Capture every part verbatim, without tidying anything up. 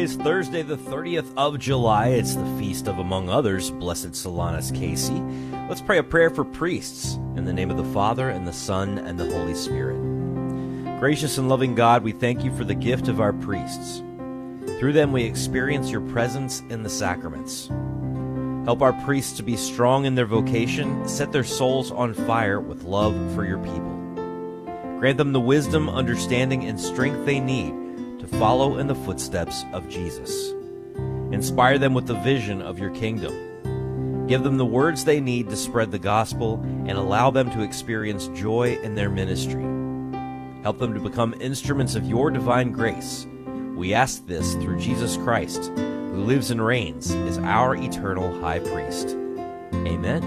is Thursday, the thirtieth of July. It's the feast of, among others, Blessed Solanus Casey. Let's pray a prayer for priests in the name of the Father, and the Son, and the Holy Spirit. Gracious and loving God, we thank you for the gift of our priests. Through them we experience your presence in the sacraments. Help our priests to be strong in their vocation, set their souls on fire with love for your people. Grant them the wisdom, understanding, and strength they need to follow in the footsteps of Jesus. Inspire them with the vision of your kingdom. Give them the words they need to spread the gospel and allow them to experience joy in their ministry. Help them to become instruments of your divine grace. We ask this through Jesus Christ, who lives and reigns as our eternal high priest. Amen.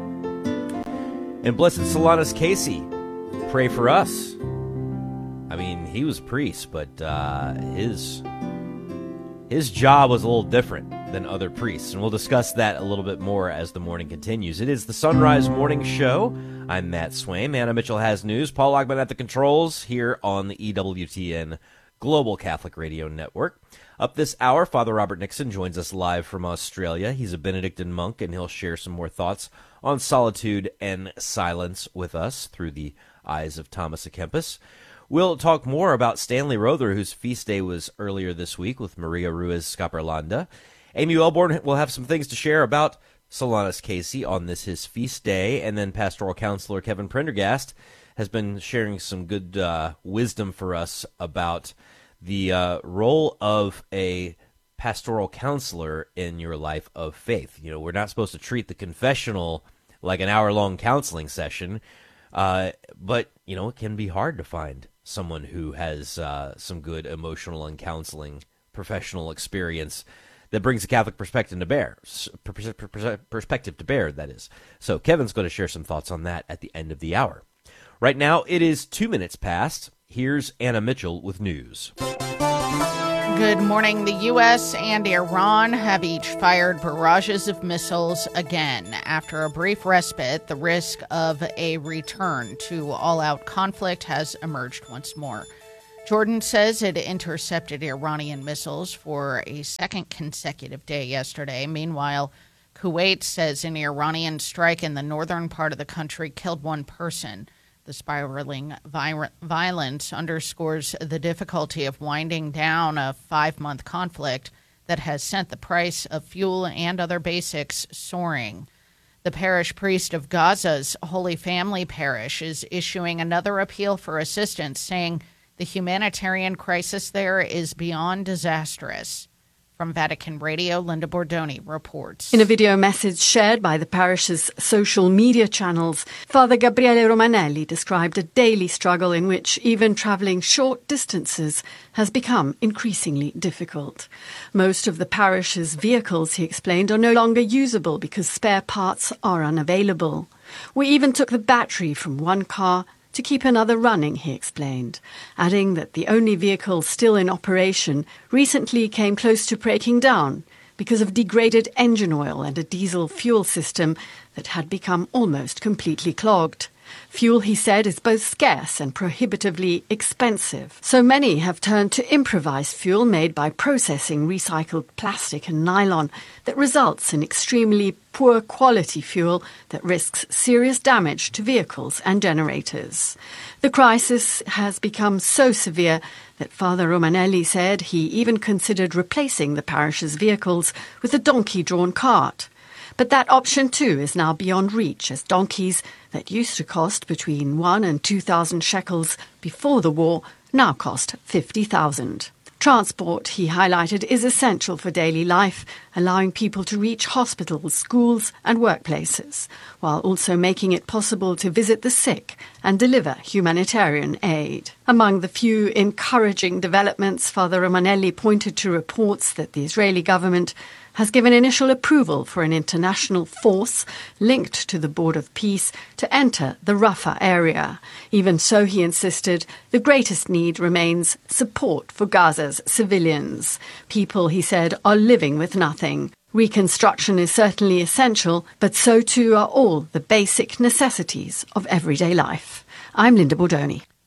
And Blessed Solanus Casey, pray for us. I mean, he was priest, but uh, his his job was a little different than other priests, and we'll discuss that a little bit more as the morning continues. It is the Sunrise Morning Show. I'm Matt Swaim. Anna Mitchell has news. Paul Ogman at the controls here on the E W T N Global Catholic Radio Network. Up this hour, Father Robert Nixon joins us live from Australia. He's a Benedictine monk, and he'll share some more thoughts on solitude and silence with us through the eyes of Thomas à Kempis. We'll talk more about Stanley Rother, whose feast day was earlier this week, with Maria Ruiz Scaparlanda. Amy Wellborn will have some things to share about Solanus Casey on this his feast day, and then pastoral counselor Kevin Prendergast has been sharing some good uh, wisdom for us about the uh, role of a pastoral counselor in your life of faith. You know, we're not supposed to treat the confessional like an hour-long counseling session, uh, but, you know, it can be hard to find someone who has uh, some good emotional and counseling professional experience that brings a Catholic perspective to bear, perspective to bear, that is. So Kevin's going to share some thoughts on that at the end of the hour. Right now, it is two minutes past. Here's Anna Mitchell with news. Good morning. The U S and Iran have each fired barrages of missiles again. After a brief respite, the risk of a return to all-out conflict has emerged once more. Jordan says it intercepted Iranian missiles for a second consecutive day yesterday. Meanwhile, Kuwait says an Iranian strike in the northern part of the country killed one person. The spiraling vi- violence underscores the difficulty of winding down a five-month conflict that has sent the price of fuel and other basics soaring. The parish priest of Gaza's Holy Family Parish is issuing another appeal for assistance, saying the humanitarian crisis there is beyond disastrous. From Vatican Radio, Linda Bordoni reports. In a video message shared by the parish's social media channels, Father Gabriele Romanelli described a daily struggle in which even travelling short distances has become increasingly difficult. Most of the parish's vehicles, he explained, are no longer usable because spare parts are unavailable. We even took the battery from one car to keep another running, he explained, adding that the only vehicle still in operation recently came close to breaking down because of degraded engine oil and a diesel fuel system that had become almost completely clogged. Fuel, he said, is both scarce and prohibitively expensive. So many have turned to improvised fuel made by processing recycled plastic and nylon that results in extremely poor quality fuel that risks serious damage to vehicles and generators. The crisis has become so severe that Father Romanelli said he even considered replacing the parish's vehicles with a donkey-drawn cart. But that option, too, is now beyond reach, as donkeys that used to cost between one and two thousand shekels before the war now cost fifty thousand. Transport, he highlighted, is essential for daily life, allowing people to reach hospitals, schools and workplaces, while also making it possible to visit the sick and deliver humanitarian aid. Among the few encouraging developments, Father Romanelli pointed to reports that the Israeli government has given initial approval for an international force linked to the Board of Peace to enter the Rafah area. Even so, he insisted, the greatest need remains support for Gaza's civilians. People, he said, are living with nothing. Reconstruction is certainly essential, but so too are all the basic necessities of everyday life. I'm Linda Bordoni.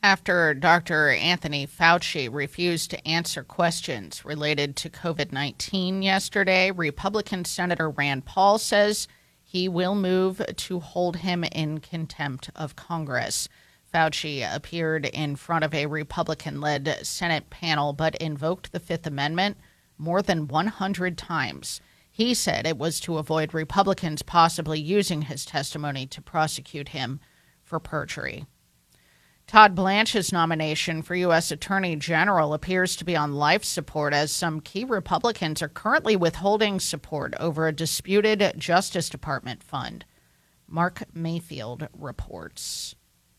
After Doctor Anthony Fauci refused to answer questions related to COVID nineteen yesterday, Republican Senator Rand Paul says he will move to hold him in contempt of Congress. Fauci appeared in front of a Republican-led Senate panel but invoked the Fifth Amendment more than one hundred times. He said it was to avoid Republicans possibly using his testimony to prosecute him for perjury. Todd Blanche's nomination for U S Attorney General appears to be on life support as some key Republicans are currently withholding support over a disputed Justice Department fund. Mark Mayfield reports.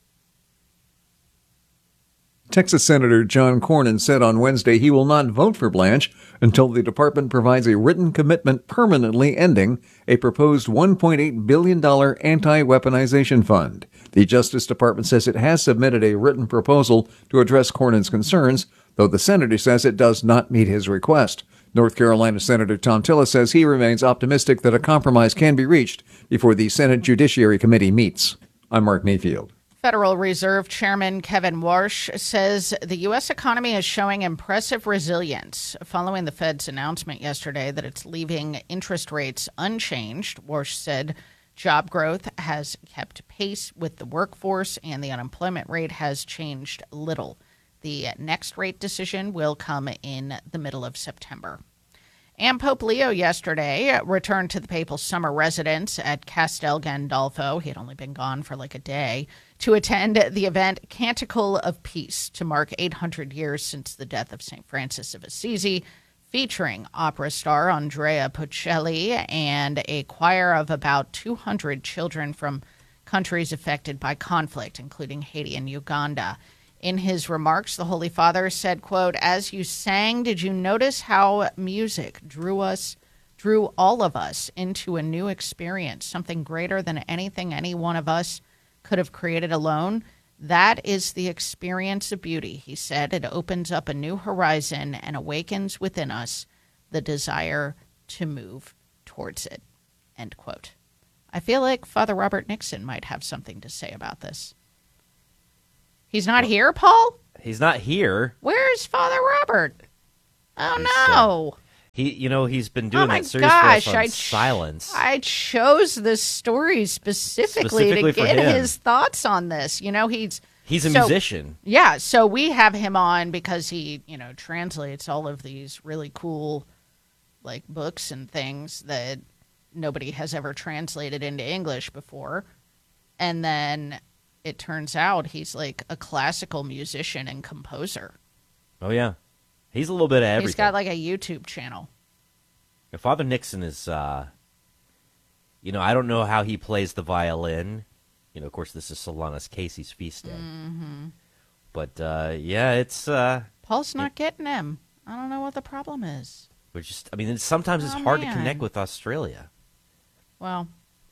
Texas Senator John Cornyn said on Wednesday he will not vote for Blanche until the department provides a written commitment permanently ending a proposed one point eight billion dollars anti-weaponization fund. The Justice Department says it has submitted a written proposal to address Cornyn's concerns, though the senator says it does not meet his request. North Carolina Senator Tom Tillis says he remains optimistic that a compromise can be reached before the Senate Judiciary Committee meets. I'm Mark Mayfield. Federal Reserve Chairman Kevin Warsh says the U S economy is showing impressive resilience following the Fed's announcement yesterday that it's leaving interest rates unchanged. Warsh said job growth has kept pace with the workforce and the unemployment rate has changed little. The next rate decision will come in the middle of September. And Pope Leo yesterday returned to the papal summer residence at Castel Gandolfo. He had only been gone for like a day to attend the event Canticle of Peace to mark eight hundred years since the death of Saint Francis of Assisi, featuring opera star Andrea Bocelli and a choir of about two hundred children from countries affected by conflict, including Haiti and Uganda. In his remarks, the Holy Father said, quote, "As you sang, did you notice how music drew us, drew all of us into a new experience, something greater than anything any one of us could have created alone? That is the experience of beauty," he said. "It opens up a new horizon and awakens within us the desire to move towards it," end quote. I feel like Father Robert Nixon might have something to say about this. He's not here, Paul? He's not here. Where's Father Robert? Oh, He's, no. Uh, he, you know, he's been doing oh my that series gosh, for us on I ch- silence. I chose this story specifically, Specifically to for get him. his thoughts on this. You know, he's He's a so, musician. Yeah, so we have him on because he, you know, translates all of these really cool, like, books and things that nobody has ever translated into English before. And then it turns out he's like a classical musician and composer. Oh, yeah. He's a little bit of everything. He's got like a YouTube channel. Father Nixon is, uh, you know, I don't know how he plays the violin. You know, of course, this is Solanus Casey's feast day. Mm-hmm. But, uh, yeah, it's... Uh, Paul's not getting him. I don't know what the problem is. we're just, I mean, it's, sometimes it's Oh, hard man. to connect with Australia. Well,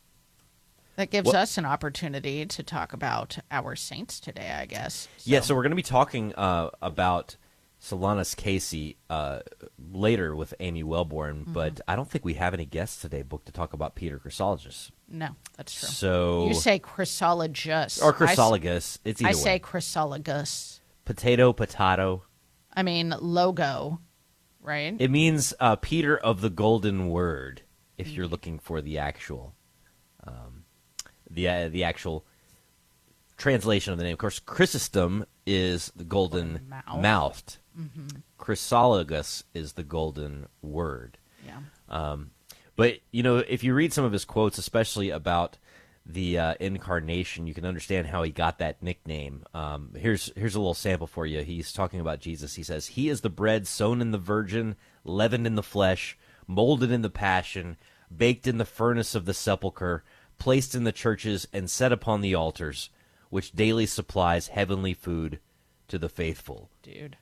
that gives Well- us an opportunity to talk about our saints today, I guess. Yeah, so we're going to be talking uh, about Solanus Casey uh, later with Amy Wellborn, Mm-hmm. but I don't think we have any guests today booked to talk about Peter Chrysologus. No, that's true. So You say Chrysologus. or I s- Chrysologus, it's either I way. say Chrysologus. Potato, potato. I mean, logo, right? It means uh, Peter of the Golden Word, if Mm. you're looking for the actual, um, the uh, the actual translation of the name. Of course, Chrysostom is the golden Mouth. mouthed. Mm-hmm. Chrysologus is the golden word. Yeah. Um, but, you know, if you read some of his quotes, especially about the uh, incarnation, you can understand how he got that nickname. Um, here's here's a little sample for you. He's talking about Jesus. He says, "He is the bread sown in the virgin, leavened in the flesh, molded in the passion, baked in the furnace of the sepulchre, placed in the churches, and set upon the altars, which daily supplies heavenly food to the faithful." Dude.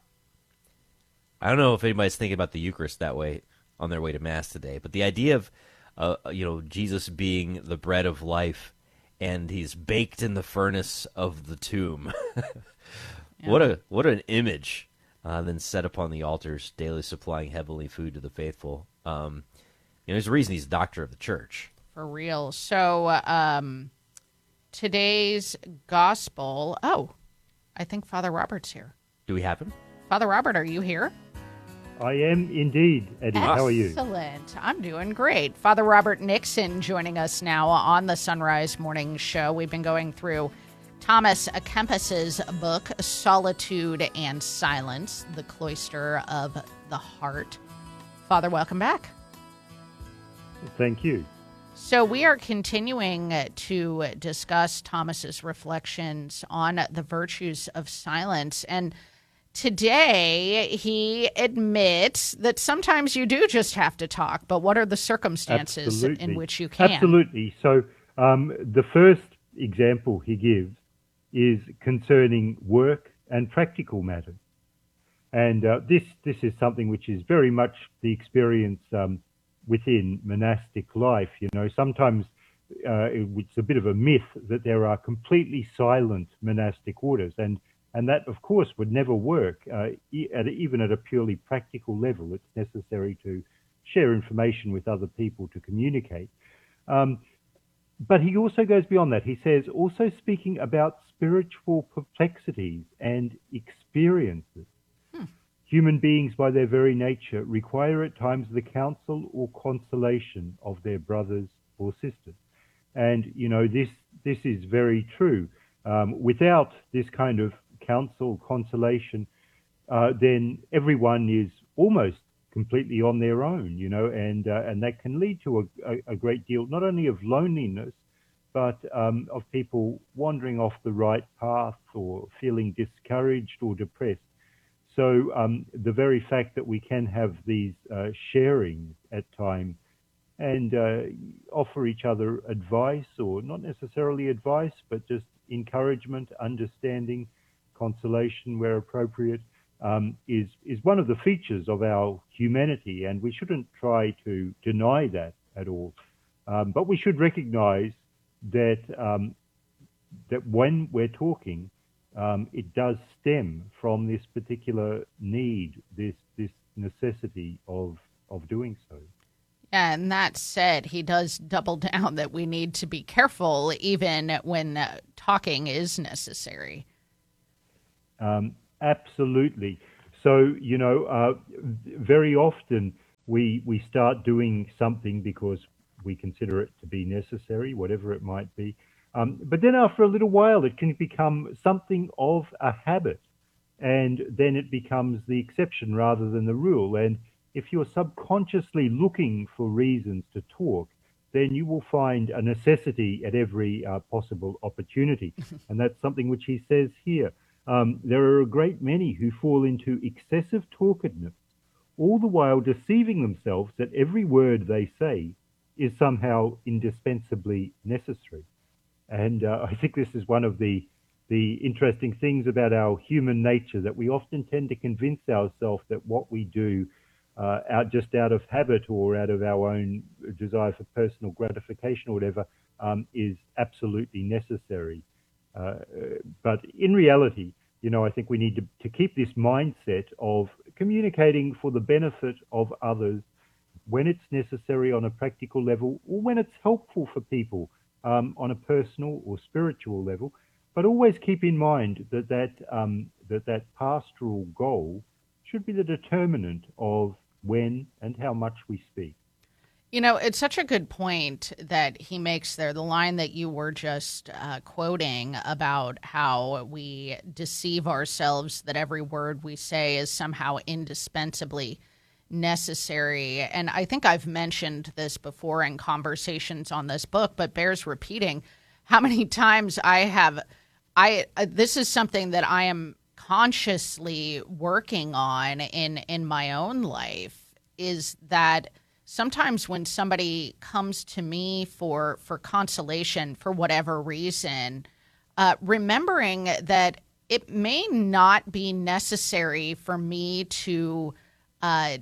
I don't know if anybody's thinking about the Eucharist that way on their way to Mass today, but the idea of, uh, you know, Jesus being the bread of life and he's baked in the furnace of the tomb. What a what an image. Uh, then set upon the altars, daily supplying heavenly food to the faithful. Um, you know, there's a reason he's doctor of the church. For real. So, um, today's gospel. Oh, I think Father Robert's here. Do we have him? Father Robert, are you here? I am indeed, Eddie. How are you? Excellent. I'm doing great. Father Robert Nixon joining us now on the Sunrise Morning Show. We've been going through Thomas à Kempis's book, Solitude and Silence, The Cloister of the Heart. Father, welcome back. Thank you. So we are continuing to discuss Thomas's reflections on the virtues of silence. And today he admits that sometimes you do just have to talk, but what are the circumstances Absolutely. in which you can? Absolutely. So um, the first example he gives is concerning work and practical matters. And uh, this this is something which is very much the experience um, within monastic life. You know, sometimes uh, it's a bit of a myth that there are completely silent monastic orders, and and that, of course, would never work, uh, e- at a, even at a purely practical level. It's necessary to share information with other people to communicate. Um, but he also goes beyond that. He says, also speaking about spiritual perplexities and experiences. Human beings, by their very nature, require at times the counsel or consolation of their brothers or sisters. And, you know, this this is very true. Um, without this kind of counsel, consolation, uh, then everyone is almost completely on their own, you know, and uh, and that can lead to a, a, a great deal, not only of loneliness, but um, of people wandering off the right path or feeling discouraged or depressed. So um, the very fact that we can have these uh, sharings at times and uh, offer each other advice, or not necessarily advice, but just encouragement, understanding, consolation where appropriate, um, is is one of the features of our humanity, and we shouldn't try to deny that at all. Um, but we should recognize that um, that when we're talking, Um, it does stem from this particular need, this this necessity of of doing so. And that said, he does double down that we need to be careful even when uh, talking is necessary. Um, absolutely. So, you know, uh, very often we we start doing something because we consider it to be necessary, whatever it might be. Um, but then after a little while, it can become something of a habit, and then it becomes the exception rather than the rule. And if you're subconsciously looking for reasons to talk, then you will find a necessity at every uh, possible opportunity. And that's something which he says here. Um, there are a great many who fall into excessive talkativeness, all the while deceiving themselves that every word they say is somehow indispensably necessary. And uh, I think this is one of the the interesting things about our human nature, that we often tend to convince ourselves that what we do uh, out just out of habit or out of our own desire for personal gratification or whatever um, is absolutely necessary. Uh, but in reality, you know, I think we need to, to keep this mindset of communicating for the benefit of others when it's necessary on a practical level, or when it's helpful for people Um, on a personal or spiritual level, but always keep in mind that that, um, that that pastoral goal should be the determinant of when and how much we speak. You know, it's such a good point that he makes there, the line that you were just uh, quoting about how we deceive ourselves that every word we say is somehow indispensably necessary. And I think I've mentioned this before in conversations on this book, but bears repeating how many times I have, I, uh, this is something that I am consciously working on in, in my own life, is that sometimes when somebody comes to me for, for consolation for whatever reason, uh, remembering that it may not be necessary for me to, uh,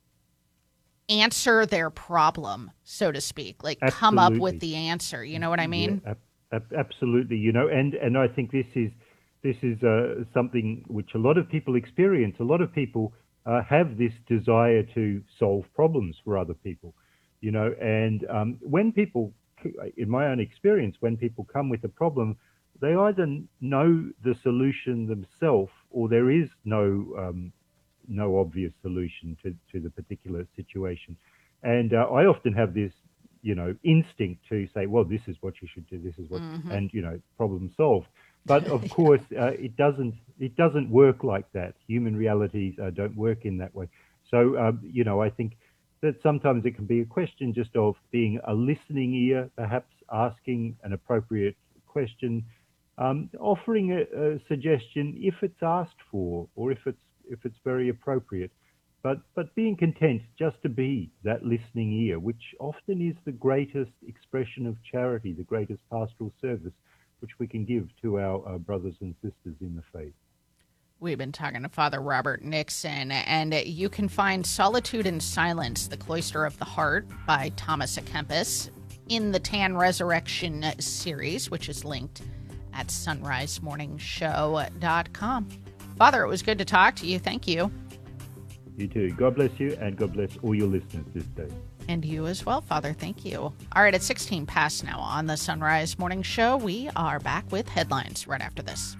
answer their problem, so to speak, like Absolutely. come up with the answer. You know what I mean? Yeah, ab- absolutely. You know, and, and I think this is this is uh, something which a lot of people experience. A lot of people uh, have this desire to solve problems for other people, you know, and um, when people, in my own experience, when people come with a problem, they either know the solution themselves, or there is no um, no obvious solution to, to the particular situation. And uh, I often have this, you know, instinct to say, well, this is what you should do, this is what, mm-hmm. and, you know, problem solved. But of course, uh, it doesn't it doesn't work like that. Human realities uh, don't work in that way. So, um, you know, I think that sometimes it can be a question just of being a listening ear, perhaps asking an appropriate question, um, offering a, a suggestion if it's asked for, or if it's if it's very appropriate, but but being content just to be that listening ear, which often is the greatest expression of charity, the greatest pastoral service which we can give to our, our brothers and sisters in the faith. We've been talking to Father Robert Nixon, and you can find Solitude and Silence, The Cloister of the Heart by Thomas à Kempis in the Tan Resurrection series, which is linked at sunrise morning show dot com. Father, it was good to talk to you. Thank you. You too. God bless you, and God bless all your listeners this day. And you as well, Father. Thank you. All right, at sixteen past now on the Sunrise Morning Show, we are back with headlines right after this.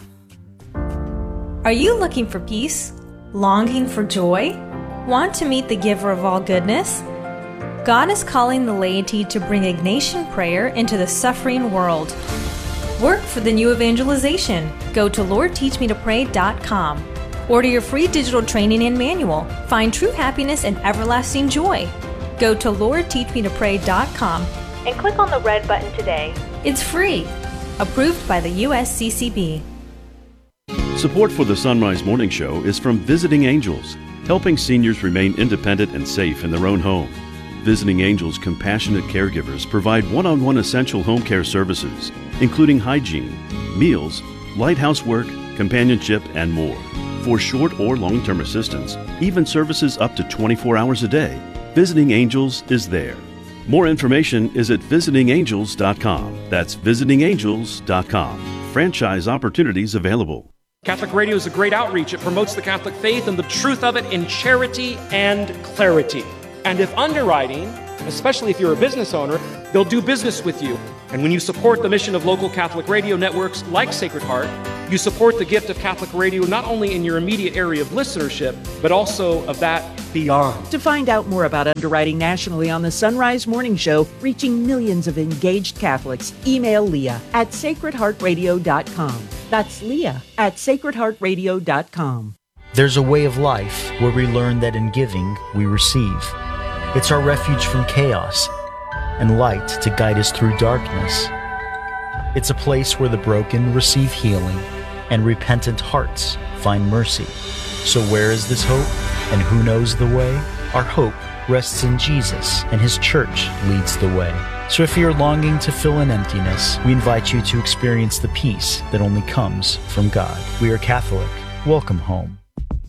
Are you looking for peace? Longing for joy? Want to meet the giver of all goodness? God is calling the laity to bring Ignatian prayer into the suffering world. Work for the new evangelization. Go to lord teach me to pray dot com. Order your free digital training and manual. Find true happiness and everlasting joy. Go to lord teach me to pray dot com and click on the red button today. It's free. Approved by the U S C C B. Support for the Sunrise Morning Show is from Visiting Angels, helping seniors remain independent and safe in their own home. Visiting Angels compassionate caregivers provide one-on-one essential home care services, including hygiene, meals, light housework, companionship, and more. For short or long-term assistance, even services up to twenty-four hours a day, Visiting Angels is there. More information is at visiting angels dot com. That's visiting angels dot com. Franchise opportunities available. Catholic Radio is a great outreach. It promotes the Catholic faith and the truth of it in charity and clarity. And if underwriting, especially if you're a business owner, they'll do business with you. And when you support the mission of local Catholic radio networks like Sacred Heart, you support the gift of Catholic radio not only in your immediate area of listenership, but also of that beyond. To find out more about underwriting nationally on the Sunrise Morning Show, reaching millions of engaged Catholics, email Leah at sacred heart radio dot com. That's Leah at sacred heart radio dot com. There's a way of life where we learn that in giving, we receive. It's our refuge from chaos and light to guide us through darkness. It's a place where the broken receive healing and repentant hearts find mercy. So where is this hope, and who knows the way? Our hope rests in Jesus, and His church leads the way. So if you're longing to fill an emptiness, we invite you to experience the peace that only comes from God. We are Catholic. Welcome home.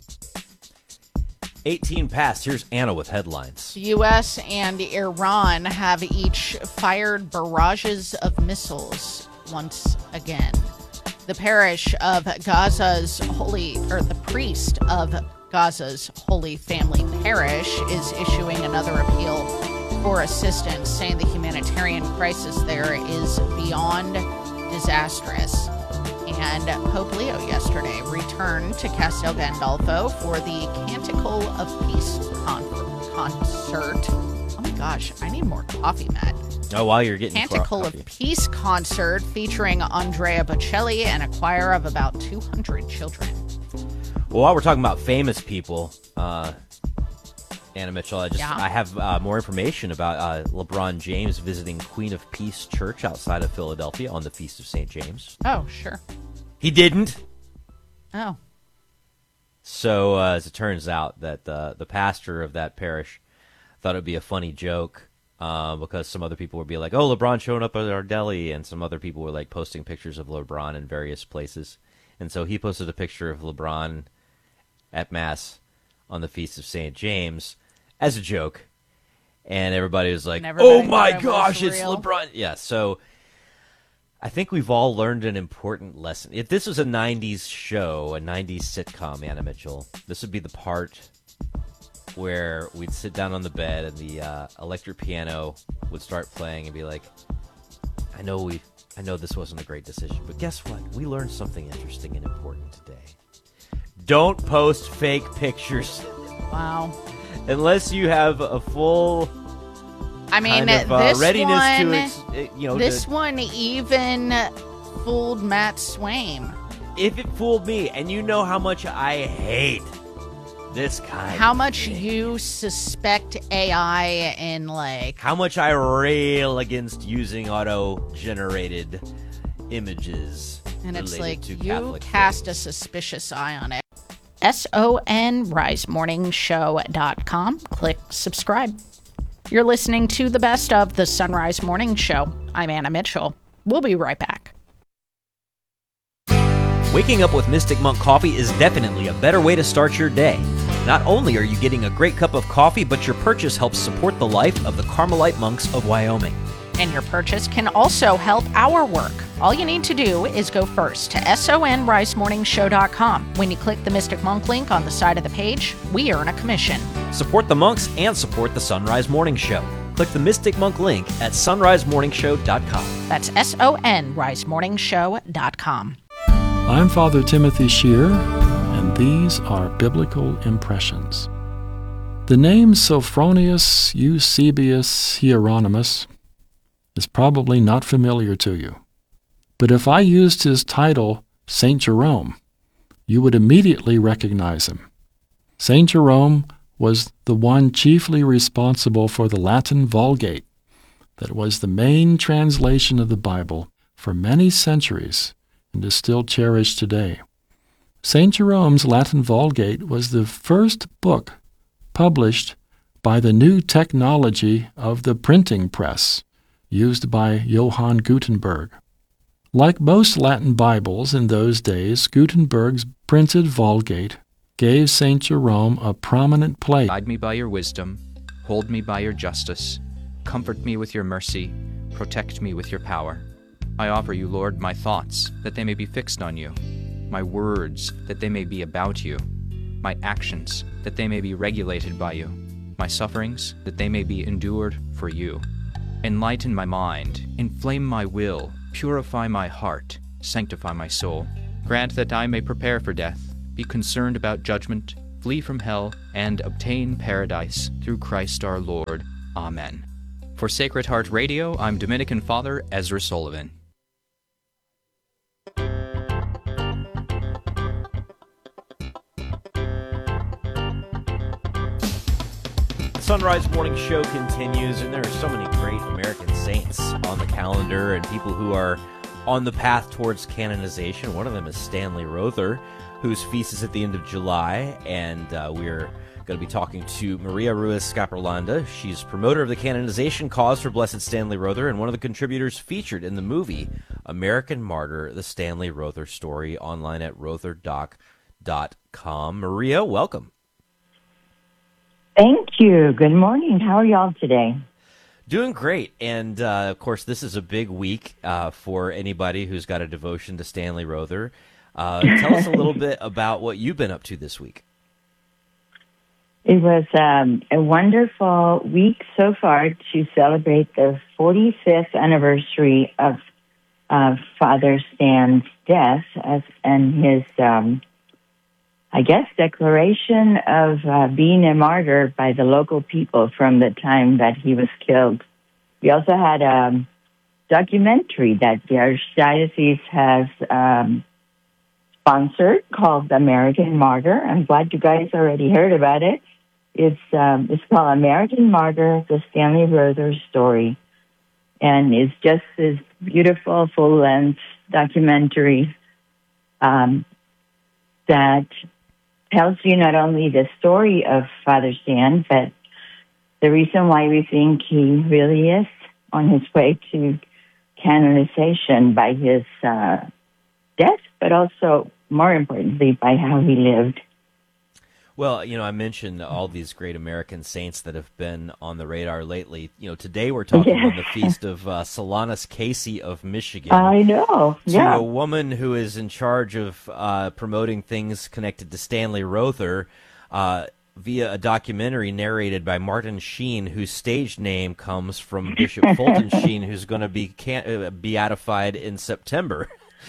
eighteen past. Here's Anna with headlines. The U S and Iran have each fired barrages of missiles once again. The parish of Gaza's Holy, or the priest of Gaza's Holy Family Parish is issuing another appeal for assistance, saying the humanitarian crisis there is beyond disastrous. And Pope Leo yesterday returned to Castel Gandolfo for the Canticle of Peace con- concert. Oh my gosh, I need more coffee, Matt. Oh, while you're getting Canticle of Peace concert featuring Andrea Bocelli and a choir of about two hundred children. Well, while we're talking about famous people, uh, Anna Mitchell, I just Yeah. I have uh, more information about uh, LeBron James visiting Queen of Peace Church outside of Philadelphia on the Feast of Saint James. Oh, sure. He didn't. Oh. So, uh, as it turns out, that uh, the pastor of that parish thought it would be a funny joke uh, because some other people would be like, oh, LeBron showing up at our deli, and some other people were like posting pictures of LeBron in various places. And so he posted a picture of LeBron at Mass on the Feast of Saint James as a joke. And everybody was like, oh my gosh, it's real. LeBron. Yeah, so I think we've all learned an important lesson. If this was a nineties show, a nineties sitcom, Anna Mitchell, this would be the part where we'd sit down on the bed and the uh, electric piano would start playing and be like, I know we I know this wasn't a great decision, but guess what? We learned something interesting and important today. Don't post fake pictures. Wow. Unless you have a full I mean, kind of, uh, this readiness one, to, ex- you know, this to, one even fooled Matt Swaim. If it fooled me, and you know how much I hate this kind How of much thing. you suspect A I in, like... How much I rail against using auto-generated images. And it's related like, to you Catholic cast faith. a suspicious eye on it. S O N rise morning show dot com. Click subscribe. You're listening to the best of the Sunrise Morning Show. I'm Anna Mitchell. We'll be right back. Waking up with Mystic Monk coffee is definitely a better way to start your day. Not only are you getting a great cup of coffee, but your purchase helps support the life of the Carmelite monks of Wyoming. And your purchase can also help our work. All you need to do is go first to S O N rise morning show dot com. When you click the Mystic Monk link on the side of the page, we earn a commission. Support the monks and support the Sunrise Morning Show. Click the Mystic Monk link at sunrise morning show dot com. That's S O N rise morning show dot com. I'm Father Timothy Shear, and these are Biblical Impressions. The name Sophronius Eusebius Hieronymus is probably not familiar to you. But if I used his title, Saint Jerome, you would immediately recognize him. Saint Jerome was the one chiefly responsible for the Latin Vulgate, that was the main translation of the Bible for many centuries and is still cherished today. Saint Jerome's Latin Vulgate was the first book published by the new technology of the printing press, used by Johann Gutenberg. Like most Latin Bibles in those days, Gutenberg's printed Vulgate gave Saint Jerome a prominent place. Guide me by your wisdom, hold me by your justice, comfort me with your mercy, protect me with your power. I offer you, Lord, my thoughts, that they may be fixed on you, my words, that they may be about you, my actions, that they may be regulated by you, my sufferings, that they may be endured for you. Enlighten my mind, inflame my will, purify my heart, sanctify my soul. Grant that I may prepare for death, be concerned about judgment, flee from hell, and obtain paradise through Christ our Lord. Amen. For Sacred Heart Radio, I'm Dominican Father Ezra Sullivan. Sunrise Morning Show continues, and there are so many great American saints on the calendar and people who are on the path towards canonization. One of them is Stanley Rother, whose feast is at the end of July, and uh, we're going to be talking to Maria Ruiz Scaparlanda. She's promoter of the canonization cause for Blessed Stanley Rother and one of the contributors featured in the movie American Martyr, the Stanley Rother Story, online at rother doc dot com. Maria, welcome. Thank you. Good morning. How are y'all today? Doing great. And, uh, of course, this is a big week uh, for anybody who's got a devotion to Stanley Rother. Uh, tell us a little bit about what you've been up to this week. It was um, a wonderful week so far to celebrate the forty-fifth anniversary of uh, Father Stan's death as, and his... Um, I guess, declaration of uh, being a martyr by the local people from the time that he was killed. We also had a documentary that the Archdiocese has um, sponsored called American Martyr. I'm glad you guys already heard about it. It's, um, it's called American Martyr, the Stanley Rother Story. And it's just this beautiful, full-length documentary um, that tells you not only the story of Father Stan, but the reason why we think he really is on his way to canonization by his uh, death, but also, more importantly, by how he lived. Well, you know, I mentioned all these great American saints that have been on the radar lately. You know, today we're talking yes. on the feast of uh, Solanus Casey of Michigan. I know, to yeah. a woman who is in charge of uh, promoting things connected to Stanley Rother. Uh, via a documentary narrated by Martin Sheen, whose stage name comes from Bishop Fulton Sheen, who's going to be can- uh, beatified in September.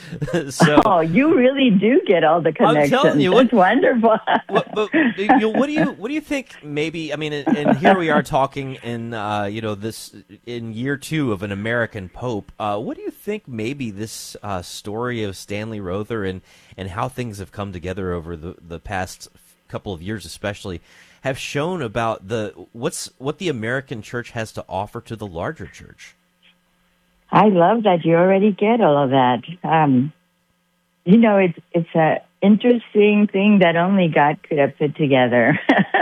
So, oh, you really do get all the connections. I'm telling you, what, it's wonderful. what, but, you know, what do you what do you think? Maybe I mean, and, and here we are talking in uh, you know this in year two of an American Pope. Uh, what do you think? Maybe this uh, story of Stanley Rother and and how things have come together over the the past couple of years, especially, have shown about the what's what the American church has to offer to the larger church. I love that you already get all of that. Um, you know, it's it's a interesting thing that only God could have put together.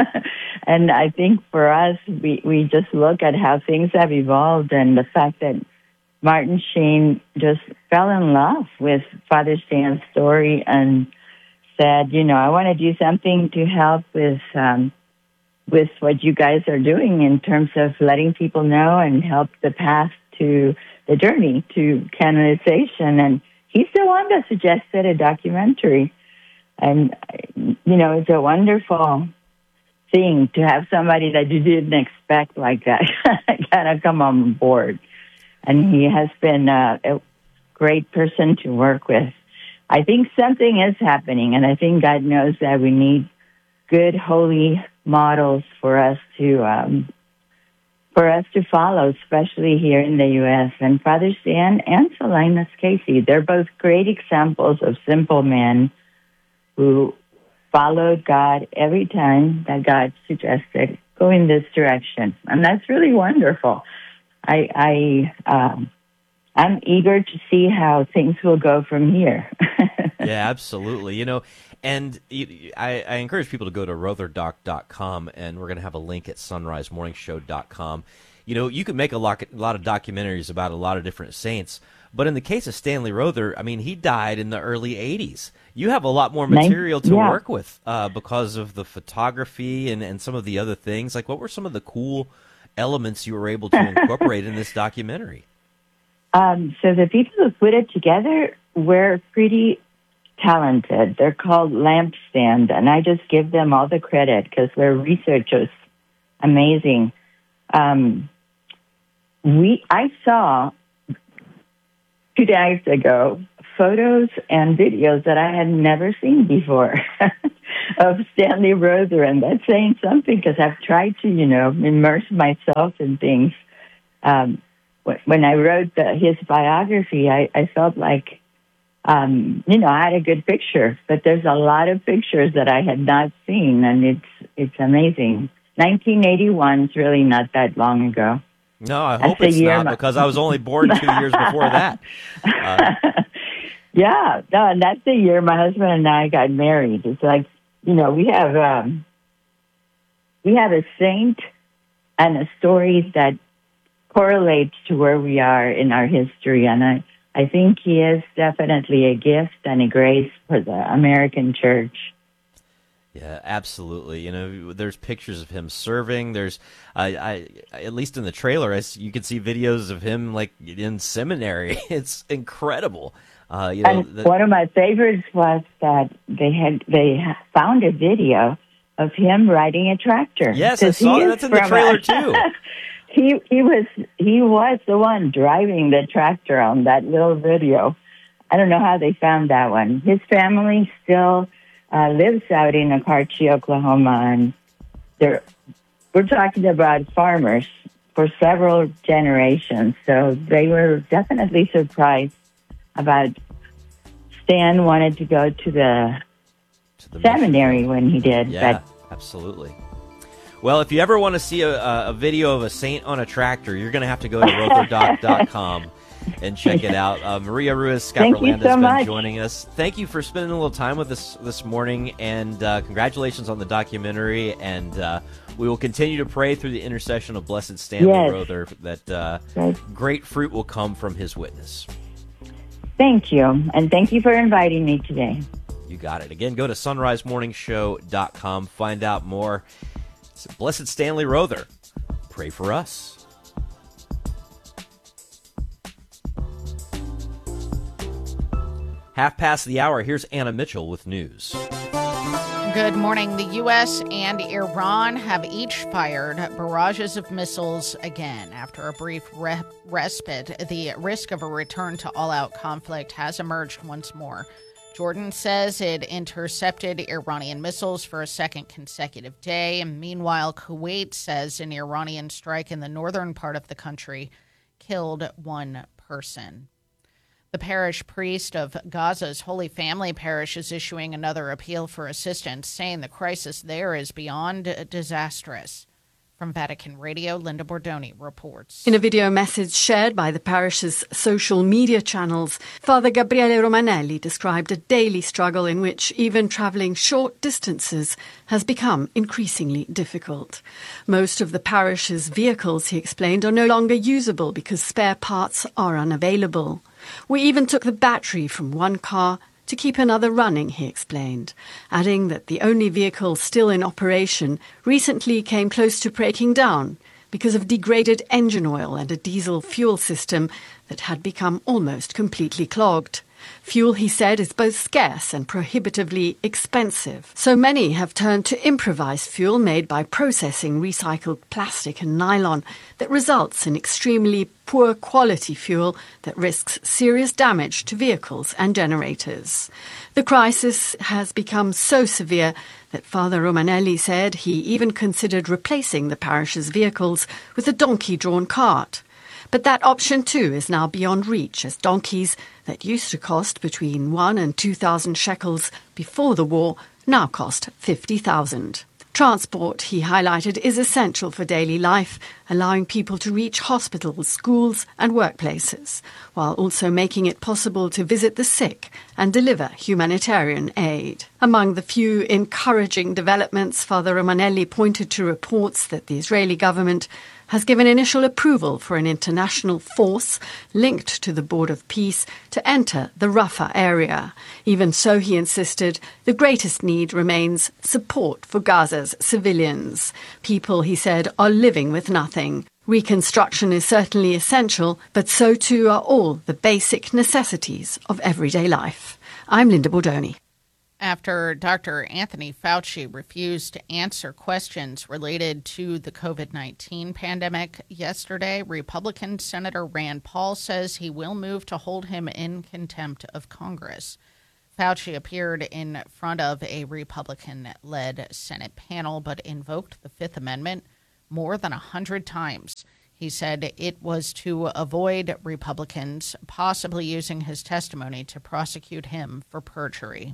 And I think for us, we, we just look at how things have evolved and the fact that Martin Sheen just fell in love with Father Stan's story and said, you know, I want to do something to help with um, with what you guys are doing in terms of letting people know and help the path to the journey to canonization. And he's the one that suggested a documentary. And, you know, it's a wonderful thing to have somebody that you didn't expect like that kind of come on board. And he has been uh, a great person to work with. I think something is happening, and I think God knows that we need good, holy models for us to um, for us to follow, especially here in the U S And Father Stan and Solanus Casey, they're both great examples of simple men who followed God every time that God suggested, go in this direction. And that's really wonderful. I, I, um, I'm eager to see how things will go from here. Yeah, absolutely. You know, and I, I encourage people to go to rother doc dot com, and we're going to have a link at sunrise morning show dot com. You know, you can make a lot, a lot of documentaries about a lot of different saints, but in the case of Stanley Rother, I mean, he died in the early eighties. You have a lot more material to yeah. work with uh, because of the photography and, and some of the other things. Like, what were some of the cool elements you were able to incorporate in this documentary? Um, so the people who put it together were pretty talented. They're called Lampstand, and I just give them all the credit because they're researchers. Amazing. Um, we I saw two days ago photos and videos that I had never seen before of Stanley Rother, and that's saying something because I've tried to, you know, immerse myself in things. Um, when I wrote the, his biography, I, I felt like, um, you know, I had a good picture, but there's a lot of pictures that I had not seen, and it's it's amazing. nineteen eighty-one is really not that long ago. No, I hope it's not, my- because I was only born two years before that. Uh, yeah, no, and that's the year my husband and I got married. It's like, you know, we have um, we have a saint and a story that correlates to where we are in our history, and I, I think he is definitely a gift and a grace for the American church. Yeah, absolutely. You know, there's pictures of him serving. There's, I, I at least in the trailer, I, you can see videos of him like in seminary. It's incredible. Uh, you know, and the, one of my favorites was that they had they found a video of him riding a tractor. Yes, I saw that. That's in the trailer a, too. he he was he was the one driving the tractor on that little video. I don't know how they found that one. His family still Uh, lives out in Akarchi, Oklahoma, and they're, we're talking about farmers for several generations. So they were definitely surprised about Stan wanted to go to the, to the seminary when he did. Yeah, but absolutely. Well, if you ever want to see a, a video of a saint on a tractor, you're going to have to go to rother doc dot com. And check it out. Uh, Maria Ruiz Scaparlanda so has been much. joining us. Thank you for spending a little time with us this morning, and uh, congratulations on the documentary. And uh, we will continue to pray through the intercession of Blessed Stanley Yes. Rother that uh, Yes. great fruit will come from his witness. Thank you, and thank you for inviting me today. You got it. Again, go to sunrise morning show dot com. Find out more. Blessed Stanley Rother, pray for us. Half past the hour, here's Anna Mitchell with news. Good morning. The U S and Iran have each fired barrages of missiles again. After a brief re- respite, the risk of a return to all-out conflict has emerged once more. Jordan says it intercepted Iranian missiles for a second consecutive day. And meanwhile, Kuwait says an Iranian strike in the northern part of the country killed one person. The parish priest of Gaza's Holy Family Parish is issuing another appeal for assistance, saying the crisis there is beyond disastrous. From Vatican Radio, Linda Bordoni reports. In a video message shared by the parish's social media channels, Father Gabriele Romanelli described a daily struggle in which even travelling short distances has become increasingly difficult. Most of the parish's vehicles, he explained, are no longer usable because spare parts are unavailable. We even took the battery from one car to keep another running, he explained, adding that the only vehicle still in operation recently came close to breaking down because of degraded engine oil and a diesel fuel system that had become almost completely clogged. Fuel, he said, is both scarce and prohibitively expensive. So many have turned to improvised fuel made by processing recycled plastic and nylon that results in extremely poor quality fuel that risks serious damage to vehicles and generators. The crisis has become so severe that Father Romanelli said he even considered replacing the parish's vehicles with a donkey-drawn cart. But that option, too, is now beyond reach, as donkeys that used to cost between one and two thousand shekels before the war now cost fifty thousand. Transport, he highlighted, is essential for daily life, allowing people to reach hospitals, schools and workplaces, while also making it possible to visit the sick and deliver humanitarian aid. Among the few encouraging developments, Father Romanelli pointed to reports that the Israeli government has given initial approval for an international force linked to the Board of Peace to enter the Rafah area. Even so, he insisted, the greatest need remains support for Gaza's civilians. People, he said, are living with nothing. Reconstruction is certainly essential, but so too are all the basic necessities of everyday life. I'm Linda Bordoni. After Doctor Anthony Fauci refused to answer questions related to the COVID nineteen pandemic yesterday, Republican Senator Rand Paul says he will move to hold him in contempt of Congress. Fauci appeared in front of a Republican-led Senate panel but invoked the Fifth Amendment more than a hundred times. He said it was to avoid Republicans possibly using his testimony to prosecute him for perjury.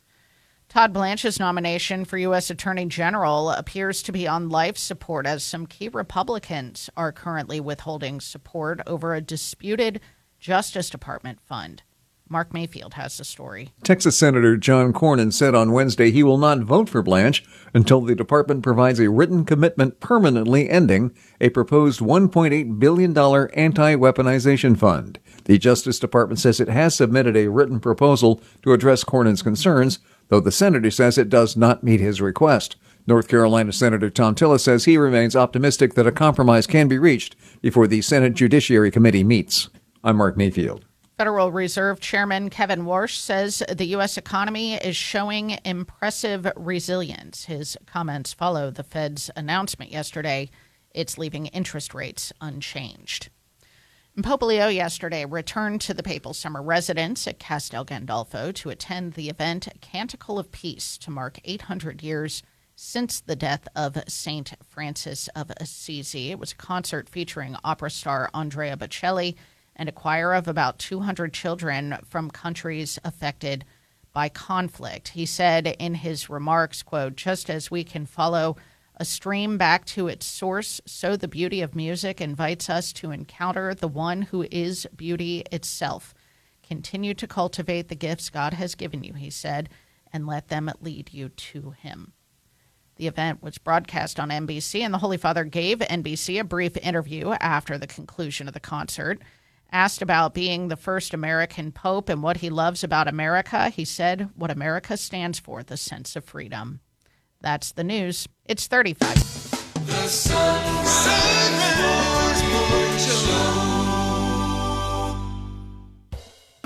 Todd Blanche's nomination for U S Attorney General appears to be on life support as some key Republicans are currently withholding support over a disputed Justice Department fund. Mark Mayfield has the story. Texas Senator John Cornyn said on Wednesday he will not vote for Blanche until the department provides a written commitment permanently ending a proposed one point eight billion dollars anti-weaponization fund. The Justice Department says it has submitted a written proposal to address Cornyn's concerns, though the senator says it does not meet his request. North Carolina Senator Thom Tillis says he remains optimistic that a compromise can be reached before the Senate Judiciary Committee meets. I'm Mark Mayfield. Federal Reserve Chairman Kevin Warsh says the U S economy is showing impressive resilience. His comments follow the Fed's announcement yesterday it's leaving interest rates unchanged. And Pope Leo yesterday returned to the papal summer residence at Castel Gandolfo to attend the event Canticle of Peace to mark eight hundred years since the death of Saint Francis of Assisi. It was a concert featuring opera star Andrea Bocelli and a choir of about two hundred children from countries affected by conflict. He said in his remarks, quote, "Just as we can follow a stream back to its source, so the beauty of music invites us to encounter the one who is beauty itself. Continue to cultivate the gifts God has given you," he said, "and let them lead you to him." The event was broadcast on N B C, and the Holy Father gave N B C a brief interview after the conclusion of the concert. Asked about being the first American pope and what he loves about America, he said, "What America stands for, the sense of freedom." That's the news. It's thirty-five. The Sunrise Morning Show.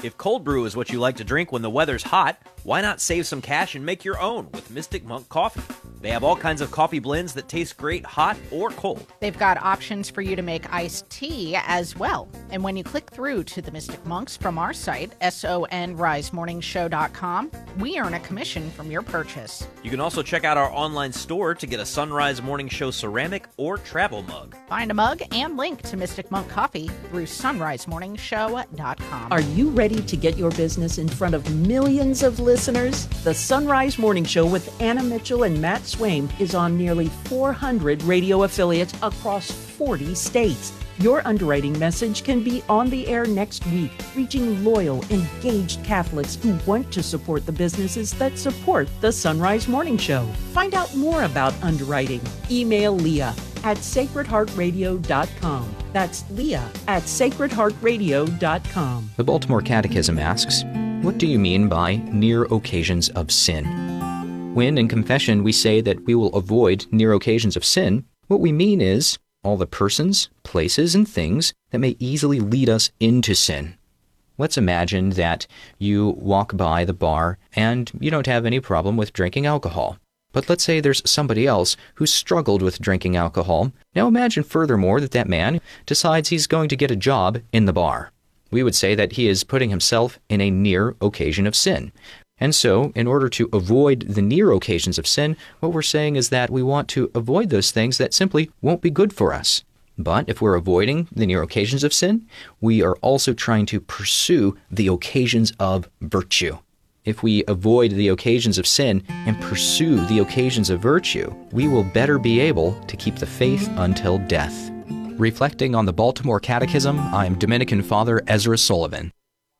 If cold brew is what you like to drink when the weather's hot, why not save some cash and make your own with Mystic Monk Coffee? They have all kinds of coffee blends that taste great hot or cold. They've got options for you to make iced tea as well. And when you click through to the Mystic Monks from our site, sonrise morning show dot com, we earn a commission from your purchase. You can also check out our online store to get a Sunrise Morning Show ceramic or travel mug. Find a mug and link to Mystic Monk Coffee through sunrise morning show dot com. Are you ready to get your business in front of millions of listeners? The Sunrise Morning Show with Anna Mitchell and Matt Swaim is on nearly four hundred radio affiliates across forty states. Your underwriting message can be on the air next week, reaching loyal, engaged Catholics who want to support the businesses that support the Sunrise Morning Show. Find out more about underwriting. Email Leah at sacred heart radio dot com. That's Leah at sacred heart radio dot com. The Baltimore Catechism asks, what do you mean by near occasions of sin? When in confession we say that we will avoid near occasions of sin, what we mean is all the persons, places, and things that may easily lead us into sin. Let's imagine that you walk by the bar and you don't have any problem with drinking alcohol. But let's say there's somebody else who struggled with drinking alcohol. Now imagine furthermore that that man decides he's going to get a job in the bar. We would say that he is putting himself in a near occasion of sin. And so, in order to avoid the near occasions of sin, what we're saying is that we want to avoid those things that simply won't be good for us. But if we're avoiding the near occasions of sin, we are also trying to pursue the occasions of virtue. If we avoid the occasions of sin and pursue the occasions of virtue, we will better be able to keep the faith until death. Reflecting on the Baltimore Catechism, I'm Dominican Father Ezra Sullivan.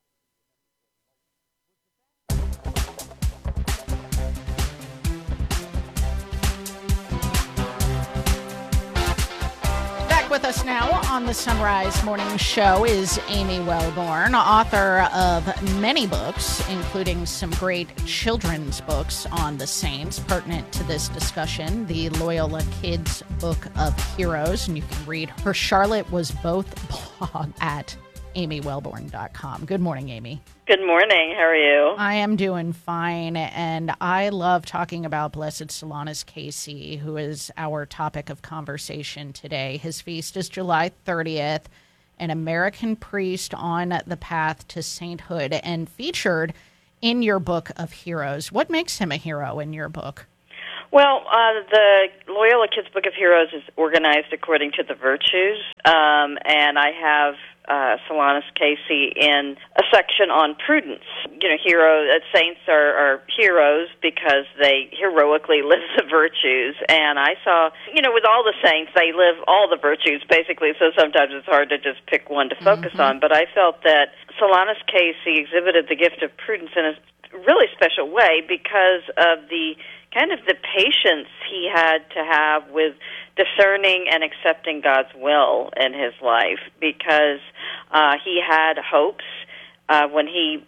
With us now on the Sunrise Morning Show is Amy Wellborn, author of many books, including some great children's books on the saints pertinent to this discussion, the Loyola Kids Book of Heroes, and you can read her Charlotte Was Both blog at amy wellborn dot com. Good morning, Amy. Good morning. How are you? I am doing fine, and I love talking about Blessed Solanus Casey, who is our topic of conversation today. His feast is July thirtieth, an American priest on the path to sainthood, and featured in your Book of Heroes. What makes him a hero in your book? Well, uh, the Loyola Kids Book of Heroes is organized according to the virtues, um, and I have uh, Solanus Casey in a section on prudence. You know, hero uh, saints are, are heroes because they heroically live the virtues, and I saw, you know, with all the saints, they live all the virtues, basically, so sometimes it's hard to just pick one to focus mm-hmm. on, but I felt that Solanus Casey exhibited the gift of prudence in a really special way because of the kind of the patience he had to have with discerning and accepting God's will in his life, because uh, he had hopes uh, when he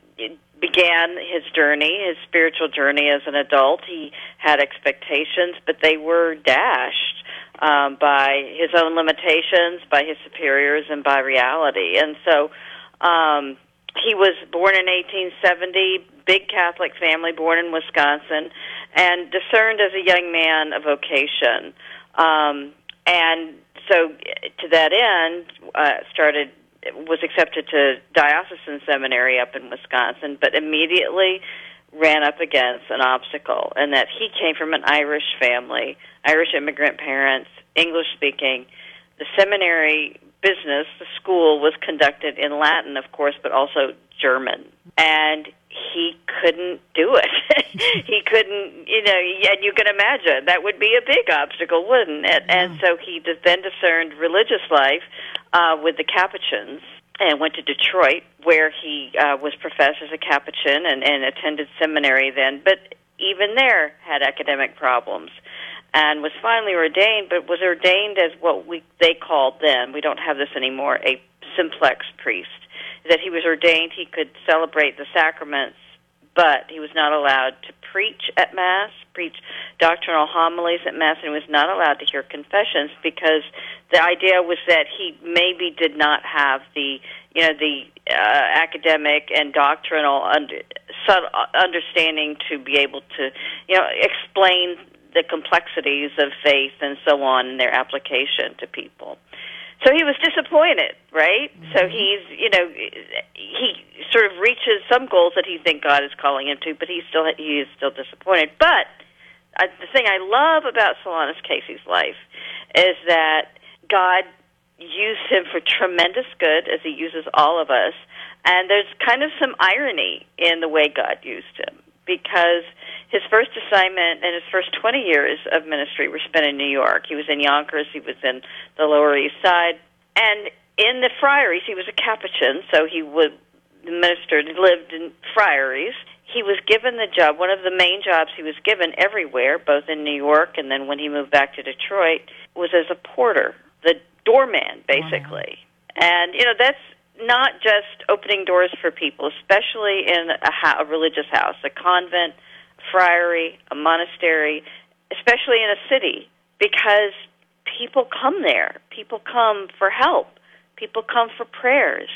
began his journey, his spiritual journey as an adult. He had expectations, but they were dashed um, by his own limitations, by his superiors, and by reality. And so um, he was born in eighteen seventy, big Catholic family, born in Wisconsin, and discerned as a young man a vocation. Um, and so to that end, uh, started was accepted to diocesan seminary up in Wisconsin, but immediately ran up against an obstacle, and that he came from an Irish family, Irish immigrant parents, English-speaking. The seminary business, the school, was conducted in Latin, of course, but also German. And he couldn't do it. He couldn't, you know, and you can imagine that would be a big obstacle, wouldn't it? Yeah. And so he then discerned religious life uh, with the Capuchins and went to Detroit, where he uh, was professed as a Capuchin and, and attended seminary then, but even there had academic problems, and was finally ordained, but was ordained as what we they called then, we don't have this anymore, a simplex priest. That he was ordained, he could celebrate the sacraments, but he was not allowed to preach at Mass, preach doctrinal homilies at Mass, and he was not allowed to hear confessions because the idea was that he maybe did not have the, you know, the uh, academic and doctrinal under, subtle understanding to be able to, you know, explain the complexities of faith and so on in their application to people. So he was disappointed, right? Mm-hmm. So he's, you know, he sort of reaches some goals that he thinks God is calling him to, but he's still he is still disappointed. But uh, the thing I love about Solanus Casey's life is that God used him for tremendous good, as he uses all of us, and there's kind of some irony in the way God used him, because his first assignment and his first twenty years of ministry were spent in New York. He was in Yonkers, he was in the Lower East Side, and in the friaries, he was a Capuchin, so he would ministered, lived in friaries. He was given the job, one of the main jobs he was given everywhere, both in New York and then when he moved back to Detroit, was as a porter, the doorman, basically. Wow. And, you know, that's not just opening doors for people, especially in a, ho- a religious house, a convent, friary, a monastery, especially in a city, because people come there. People come for help. People come for prayers.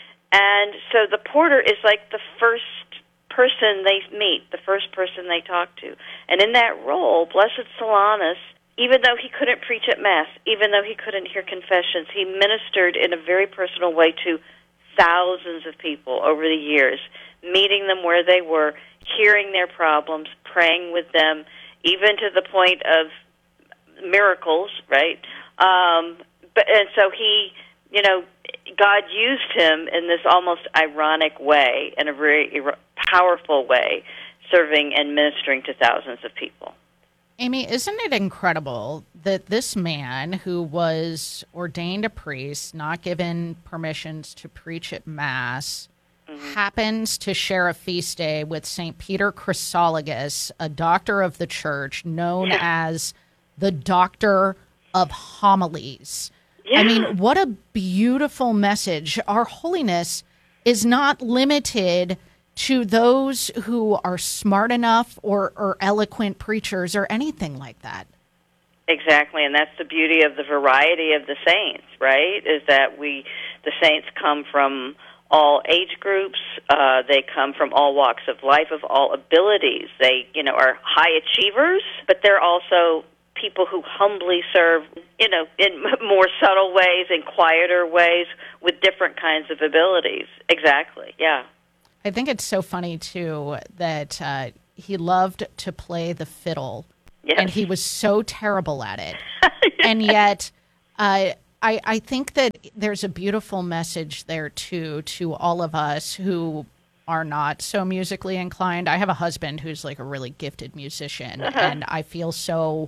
And so the porter is like the first person they meet, the first person they talk to. And in that role, Blessed Solanus, even though he couldn't preach at Mass, even though he couldn't hear confessions, he ministered in a very personal way to thousands of people over the years, meeting them where they were, hearing their problems, praying with them, even to the point of miracles, right? Um, but and so he, you know, God used him in this almost ironic way, in a very powerful way, serving and ministering to thousands of people. Amy, isn't it incredible that this man who was ordained a priest, not given permissions to preach at Mass, mm-hmm. happens to share a feast day with Saint Peter Chrysologus, a doctor of the Church, known as the Doctor of Homilies? Yeah. I mean, what a beautiful message. Our holiness is not limited to those who are smart enough or, or eloquent preachers or anything like that. Exactly, and that's the beauty of the variety of the saints, right? Is that we, the saints come from all age groups, uh, they come from all walks of life, of all abilities. They, you know, are high achievers, but they're also people who humbly serve, you know, in more subtle ways, in quieter ways, with different kinds of abilities. Exactly, yeah. I think it's so funny, too, that uh, he loved to play the fiddle, yes. and he was so terrible at it. Yes. And yet, uh, I, I think that there's a beautiful message there, too, to all of us who are not so musically inclined. I have a husband who's like a really gifted musician, uh-huh. and I feel so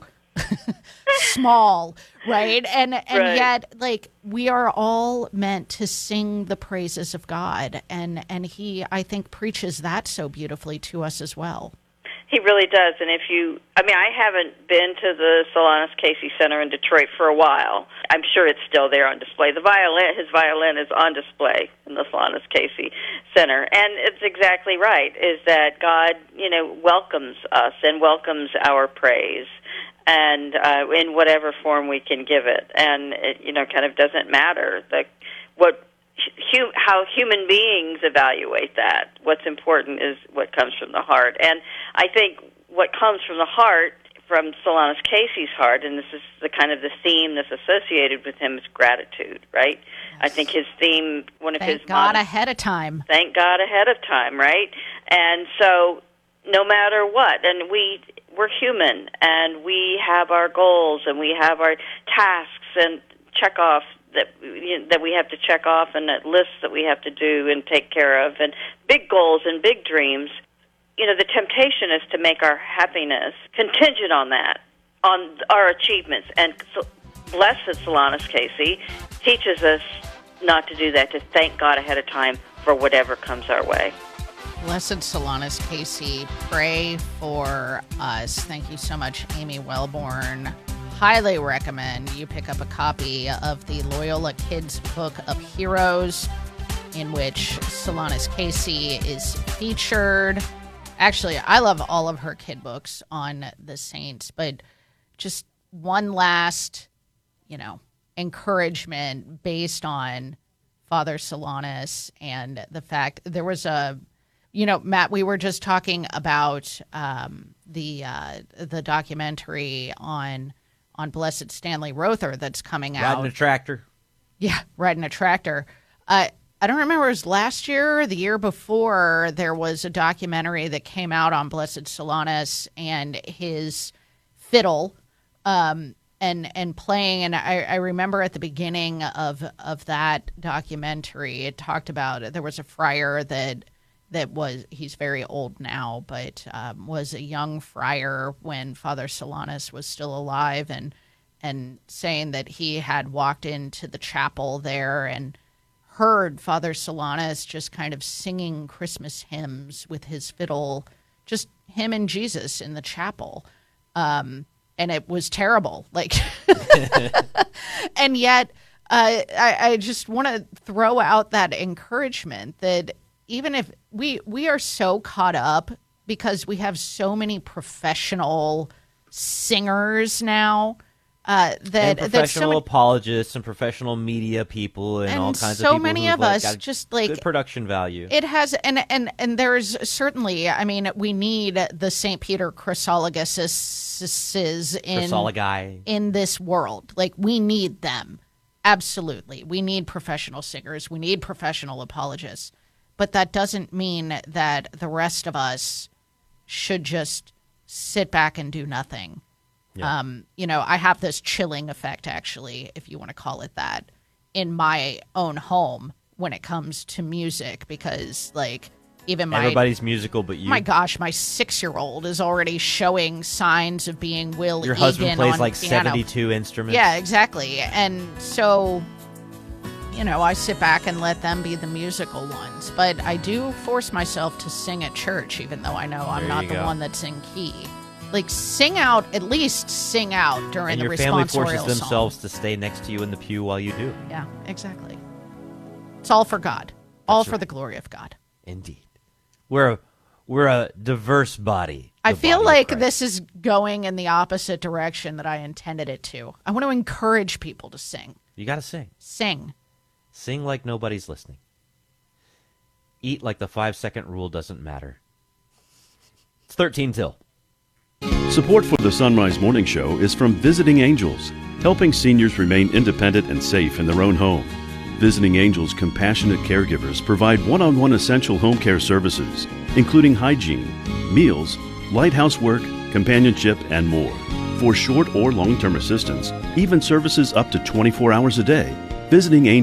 small, right? And and right. yet, like, we are all meant to sing the praises of God, and and he, I think, preaches that so beautifully to us as well. He really does. And if you, I mean, I haven't been to the Solanus Casey Center in Detroit for a while. I'm sure it's still there on display. The violin, his violin is on display in the Solanus Casey Center. And it's exactly right, is that God, you know, welcomes us and welcomes our praise, and uh, in whatever form we can give it. And it, you know, kind of doesn't matter the, what, hu- how human beings evaluate that. What's important is what comes from the heart. And I think what comes from the heart, from Solanus Casey's heart, and this is the kind of the theme that's associated with him, is gratitude, right? Yes. I think his theme, one of Thank his... God mon- ahead of time. Thank God ahead of time, right? And so no matter what, and we... we're human, and we have our goals, and we have our tasks and check off that you know, that we have to check off, and lists that we have to do and take care of, and big goals and big dreams. You know, the temptation is to make our happiness contingent on that, on our achievements. And so, Blessed Solanus Casey teaches us not to do that, to thank God ahead of time for whatever comes our way. Blessed Solanus Casey, pray for us. Thank you so much, Amy Wellborn. Highly recommend you pick up a copy of the Loyola Kids Book of Heroes, in which Solanus Casey is featured. Actually, I love all of her kid books on the saints, but just one last, you know, encouragement based on Father Solanus and the fact there was a, you know, Matt, we were just talking about um, the uh, the documentary on on Blessed Stanley Rother that's coming out. Riding a tractor. Yeah, riding a tractor. Uh, I don't remember, it was last year or the year before, there was a documentary that came out on Blessed Solanus and his fiddle um, and and playing. And I, I remember at the beginning of of that documentary, it talked about, there was a friar that that was, he's very old now, but um, was a young friar when Father Solanus was still alive, and and saying that he had walked into the chapel there and heard Father Solanus just kind of singing Christmas hymns with his fiddle, just him and Jesus in the chapel. Um, and it was terrible. Like, and yet uh, I, I just want to throw out that encouragement that even if we, we are so caught up because we have so many professional singers now, Uh, that and professional that so many, apologists and professional media people and, and all kinds so of people many who've, of like, us got just like good production value. It has, and and and there's certainly, I mean, we need the Saint Peter Chrysologuses in Chrysologi. in this world. Like, we need them, absolutely. We need professional singers. We need professional apologists, but that doesn't mean that the rest of us should just sit back and do nothing. Yeah. Um, you know, I have this chilling effect, actually, if you want to call it that, in my own home when it comes to music, because, like, even my... Everybody's musical but you. My gosh, my six-year-old is already showing signs of being Will Your Egan husband plays, on like, piano. seventy-two instruments. Yeah, exactly. And so, you know, I sit back and let them be the musical ones. But I do force myself to sing at church, even though I know I'm There not you the go. one that's in key. Like, sing out, at least sing out during And the your family responsorial forces song. themselves to stay next to you in the pew while you do. Yeah, exactly. It's all for God. All That's for right. the glory of God. Indeed. We're a, we're a diverse body. I the feel body of like Christ. this is going in the opposite direction that I intended it to. I want to encourage people to sing. You got to sing. Sing. Sing like nobody's listening. Eat like the five-second rule doesn't matter. It's thirteen till. Support for the Sunrise Morning Show is from Visiting Angels, helping seniors remain independent and safe in their own home. Visiting Angels compassionate caregivers provide one-on-one essential home care services, including hygiene, meals, light housework, companionship, and more. For short or long-term assistance, even services up to twenty-four hours a day, Visiting Angels